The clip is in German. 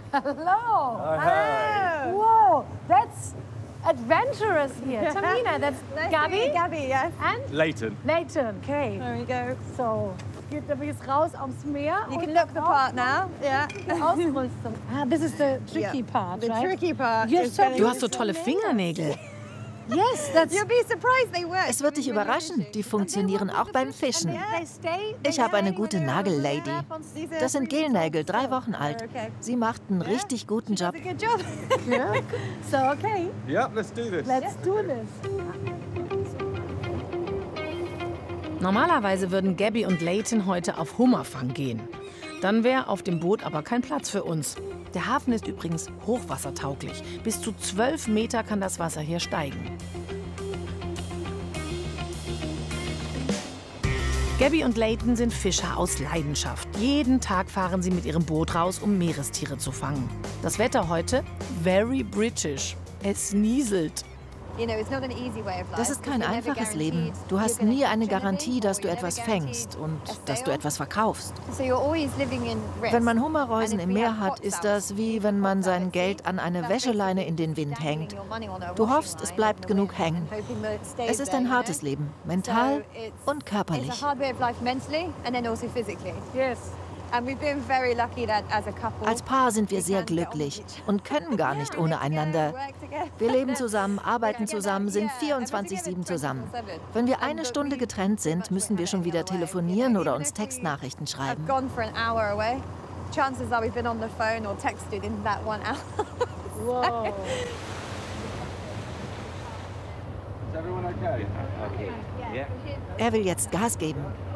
Hello. Hi. Whoa, that's adventurous here. Tamina, that's Gabi. Gabby, yes. And Leighton. Leighton. Okay. There we go. So, geht übrigens raus aufs Meer. You can look the part now. Yeah. Ausrüstung. This is the tricky Yeah. part, The right? tricky part You're is so getting- Du hast so tolle Fingernägel. Yes, that's... You'll be surprised they work. Es wird dich überraschen, die funktionieren auch beim Fischen. Ich habe eine gute Nagellady. Das sind Gelnägel, 3 Wochen alt. Sie macht einen richtig guten Job. Good job. So, okay, Yep, let's do this. let's do this. Normalerweise würden Gabby und Leighton heute auf Hummerfang gehen. Dann wäre auf dem Boot aber kein Platz für uns. Der Hafen ist übrigens hochwassertauglich. Bis zu 12 Meter kann das Wasser hier steigen. Gabby und Leighton sind Fischer aus Leidenschaft. Jeden Tag fahren sie mit ihrem Boot raus, um Meerestiere zu fangen. Das Wetter heute? Very British. Es nieselt. Das ist kein einfaches Leben. Du hast nie eine Garantie, dass du etwas fängst und dass du etwas verkaufst. Wenn man Hummerreusen im Meer hat, ist das wie wenn man sein Geld an eine Wäscheleine in den Wind hängt. Du hoffst, es bleibt genug hängen. Es ist ein hartes Leben, mental und körperlich. Yes. Als Paar sind wir sehr glücklich und können gar nicht ohne einander. Wir leben zusammen, arbeiten zusammen, sind 24/7 zusammen. Wenn wir eine Stunde getrennt sind, müssen wir schon wieder telefonieren oder uns Textnachrichten schreiben. Chances are we've been on the phone or texted in that 1 hour. Wow. Is everyone okay? Okay. Yeah. Er will jetzt Gas geben.